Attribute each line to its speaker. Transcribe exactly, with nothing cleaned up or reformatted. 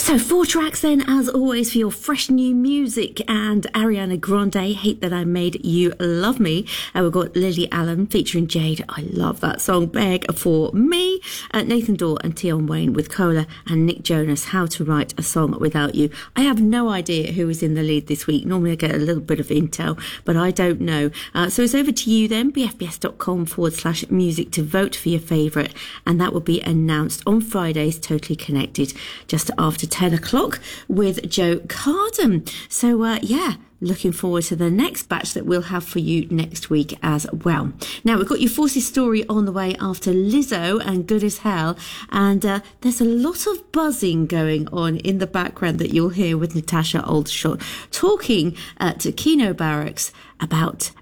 Speaker 1: So four tracks then, as always, for your fresh new music. And Ariana Grande, Hate That I Made You Love Me. And we've got Lily Allen featuring Jade. I love that song. Beg for Me. Uh, Nathan Dorr and Tion Wayne with Cola. And Nick Jonas, How to Write a Song Without You. I have no idea who is in the lead this week. Normally I get a little bit of intel, but I don't know. Uh, so it's over to you then, bfbs.com forward slash music to vote for your favourite. And that will be announced on Friday's Totally Connected, just after ten o'clock with Joe Carden. So uh, yeah, looking forward to the next batch that we'll have for you next week as well. Now, we've got your Forces story on the way after Lizzo and Good as Hell, and uh, there's a lot of buzzing going on in the background that you'll hear with Natasha Aldershot talking uh, to Keno Barracks about